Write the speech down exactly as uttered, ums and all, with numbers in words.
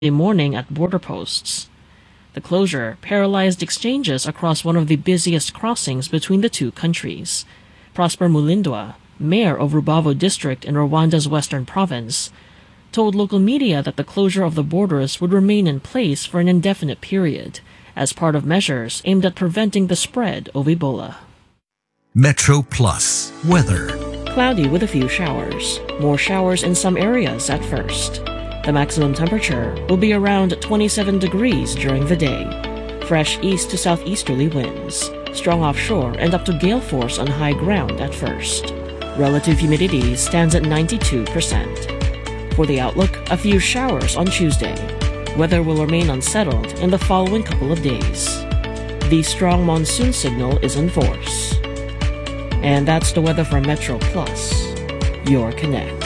morning at border posts. The closure paralyzed exchanges across one of the busiest crossings between the two countries. Prosper Mulindwa, mayor of Rubavo district in Rwanda's western province, told local media that the closure of the borders would remain in place for an indefinite period, as part of measures aimed at preventing the spread of Ebola. Metro Plus weather. Cloudy with a few showers. More showers in some areas at first. The maximum temperature will be around twenty-seven degrees during the day. Fresh east to southeasterly winds. Strong offshore and up to gale force on high ground at first. Relative humidity stands at ninety-two percent. For the outlook, a few showers on Tuesday. Weather will remain unsettled in the following couple of days. The strong monsoon signal is in force. And that's the weather from Metro Plus, your connect.